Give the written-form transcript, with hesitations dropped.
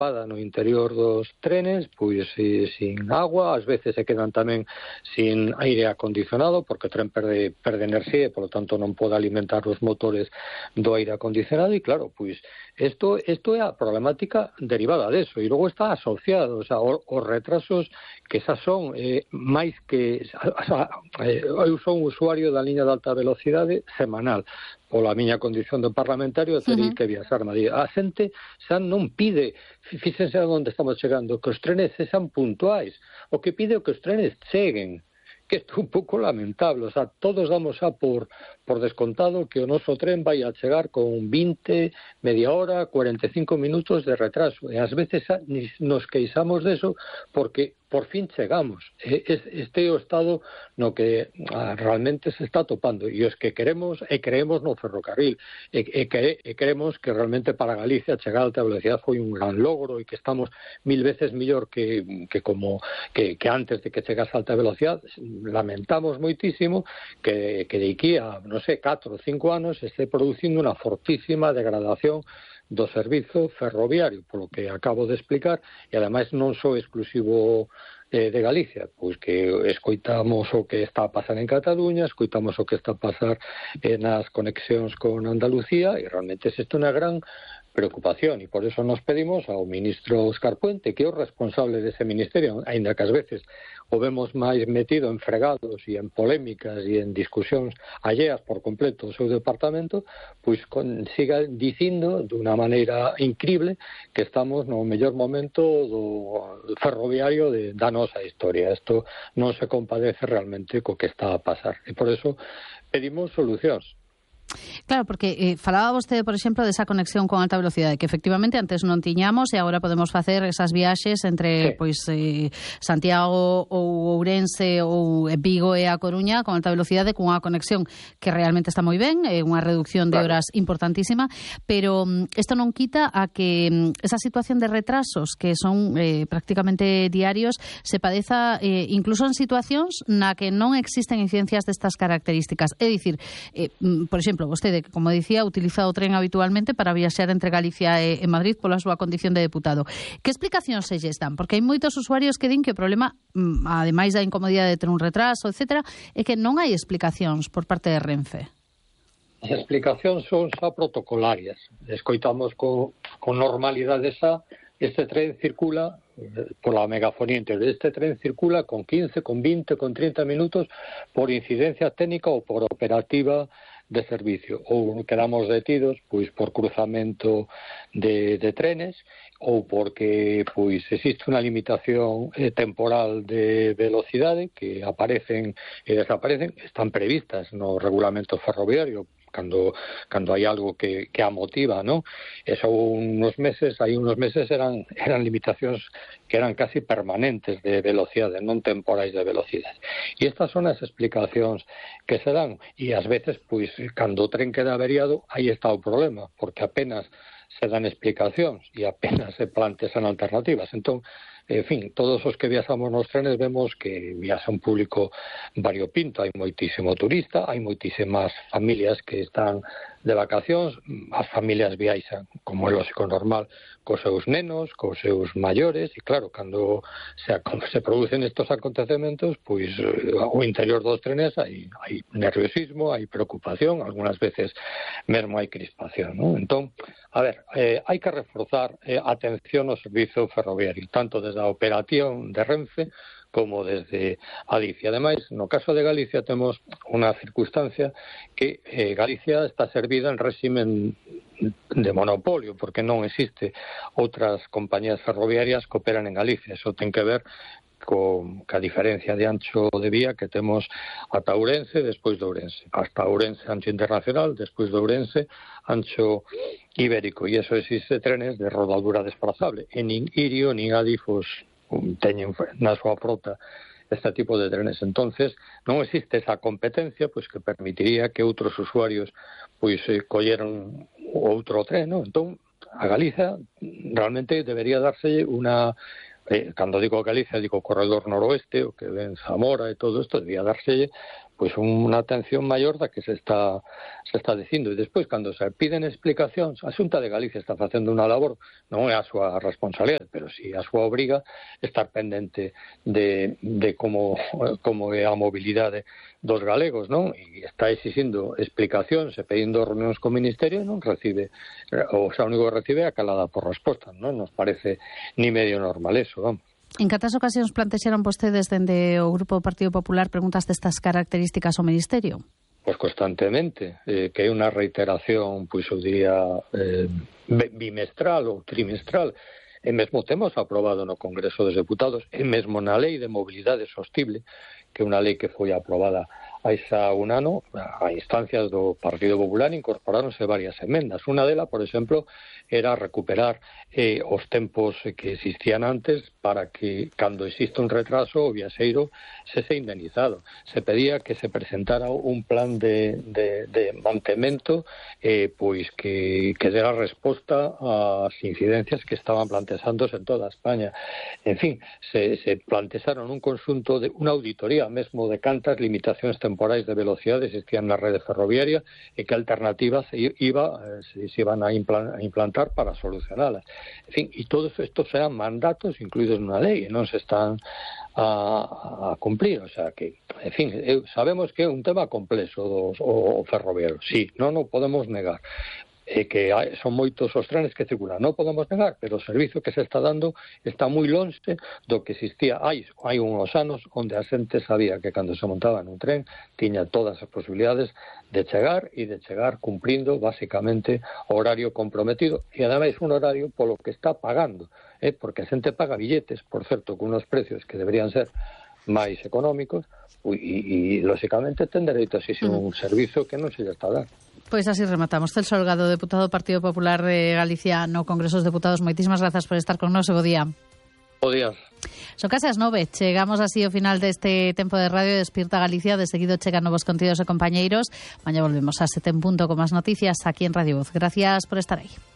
tapada no interior dos trenes, pois sin agua, ás veces se quedan tamén sin aire acondicionado, porque o tren perde enerxía e, polo tanto, non pode alimentar os motores do aire acondicionado, e claro, pois isto é a problemática derivada deso, e logo está asociado, o sea, os retrasos que xa son máis que... eu son usuario da liña de alta velocidade semanal, pola miña condición de parlamentario terei que viaxar Madrid. A xente xa non pide, fíxense onde estamos chegando, que os trenes sexan puntuais, o que pide é que os trenes cheguen, que isto é un pouco lamentable, o sea, todos damos xa por descontado que o noso tren vai a chegar con 20, media hora, 45 minutos de retraso, e ás veces nos queixamos deso porque por fin chegamos. Este é o estado no que realmente se está topando, e os que queremos e creemos no ferrocarril, e queremos que realmente para Galicia chegar a alta velocidade foi un gran logro e que estamos 1000 veces mellor que antes de que chegase a alta velocidade. Lamentamos moitísimo que de aquí a, non sei, 4 ou 5 anos este producindo unha fortísima degradación do servizo ferroviario, polo que acabo de explicar, e ademais non só exclusivo de Galicia, pois que escoitamos o que está a pasar en Cataluña, escoitamos o que está a pasar nas conexións con Andalucía, e realmente isto é unha gran preocupación, e por eso nos pedimos ao ministro Óscar Puente, que é o responsable dese ministerio, aínda que ás veces o vemos máis metido en fregados e en polémicas e en discusións alleas por completo do seu departamento, pois siga dicindo dunha maneira incrible que estamos no mellor momento do ferroviario da nosa historia. Isto non se compadece realmente co que está a pasar, e por eso pedimos solucións. Claro, porque falaba vostede, por exemplo, desa conexión con alta velocidade, que efectivamente antes non tiñamos e agora podemos facer esas viaxes entre Santiago ou Ourense ou Vigo e a Coruña con alta velocidade, cunha conexión que realmente está moi ben, unha reducción de horas importantísima, pero isto non quita a que esa situación de retrasos que son prácticamente diarios se padeza incluso en situacións na que non existen incidencias destas características. É dicir, por exemplo, vostede, que, como dicía, utiliza o tren habitualmente para viaxar entre Galicia e Madrid pola súa condición de deputado. Que explicacións se lles dan? Porque hai moitos usuarios que din que o problema, ademais da incomodidade de ter un retraso, etc., é que non hai explicacións por parte de Renfe. As explicacións son xa protocolarias. Escoitamos con normalidade xa. Este tren circula pola megafonía interior. Este tren circula con 15, con 20, con 30 minutos por incidencia técnica ou por operativa de servicio, ou quedamos detidos pois por cruzamento de trenes, ou porque pois existe unha limitación temporal de velocidade que aparecen e desaparecen, están previstas no regulamento ferroviario cando hai algo que a motiva, ¿no? Eso hai unos meses eran limitacións que eran casi permanentes de velocidade, non temporais de velocidade. E estas son as explicacións que se dan, e ás veces, pois, cando o tren queda averiado, aí está o problema, porque apenas se dan explicacións e apenas se plantean alternativas. Entón, en fin, todos os que viaxamos nos trenes vemos que viaxa un público variopinto, hai moitísimo turista, hai moitísimas familias que están de vacacións, as familias viaxan, como é lógico normal, cos seus nenos, cos seus maiores, e claro, cando se producen estos acontecementos, pois o interior dos trenes hai nerviosismo, hai preocupación, algunhas veces mesmo hai crispación, ¿no? Entón, a ver, hai que reforzar a atención ao servizo ferroviario, tanto desde a operación de Renfe como desde Galicia. Ademais, no caso de Galicia temos unha circunstancia que Galicia está servida en réximen de monopolio, porque non existe outras compañías ferroviarias que operan en Galicia. Eso ten que ver ca diferencia de ancho de vía que temos ata Ourense e despois de Ourense. Hasta Ourense ancho internacional, despois de Ourense ancho ibérico. E eso existe trenes de rodadura desplazable. E nin Irio nin Adif teñen na súa frota este tipo de trenes. Entonces, non existe esa competencia pois que permitiría que outros usuarios pois colleran outro tren, ¿no? Entón, a Galicia realmente debería darse unha cando digo Galicia, digo corredor noroeste, o que ven Zamora e todo isto, debería dárselle pois unha atención maior da que se está dicindo. E despois, cando se piden explicacións, a Xunta de Galicia está facendo unha labor, non é a súa responsabilidade, pero si a súa obriga estar pendente de como é a mobilidade dos galegos, non? E está exigindo explicacións e pedindo reunións co Ministerio e non recibe, o sea, o único que recibe é a calada por resposta, non nos parece ni medio normal eso, vamos. En cantas ocasións plantexaron vostedes dende o Grupo do Partido Popular preguntas destas características ao Ministerio? Pois constantemente, que é unha reiteración, pois eu diría, bimestral ou trimestral. E mesmo temos aprobado no Congreso dos Deputados, e mesmo na Lei de Mobilidade Sostible, que é unha lei que foi aprobada hai xa un ano, a instancias do Partido Popular incorporáronse varias emendas. Unha delas, por exemplo, era recuperar os tempos que existían antes para que, cando existe un retraso, o viaxeiro se indemnizado. Se pedía que se presentara un plan de mantemento pois que dera resposta ás incidencias que estaban planteándose en toda España. En fin, se plantearon un conxunto de unha auditoría mesmo de cantas limitacións temporais de velocidade existían na rede ferroviaria e que alternativas se iban a implantar para solucionalas. En fin, e todos estos eran mandatos incluídos nunha lei e non se están a cumplir, o sea que, en fin, sabemos que é un tema complexo o ferroviario, sí, non o podemos negar, que son moitos os trenes que circulan, non podemos negar, pero o servizo que se está dando está moi lonxe do que existía hai uns anos, onde a xente sabía que cando se montaba nun tren tiña todas as posibilidades de chegar cumprindo basicamente o horario comprometido, e ademais un horario polo que está pagando, porque a xente paga billetes, por certo, con unos precios que deberían ser máis económicos, e lóxicamente ten dereito a exigir un servizo que non se lle está dando. Pois así rematamos. Celso Delgado, deputado do Partido Popular de Galicia no Congreso dos Deputados, moitísimas grazas por estar con nós e bo día. Bo día. Son case as 9, chegamos así ao final deste tempo de radio Despierta Galicia, de seguido chegan novos contidos e compañeiros. Mañá volvemos a 7 en punto con máis noticias aquí en Radio Voz. Gracias por estar aí.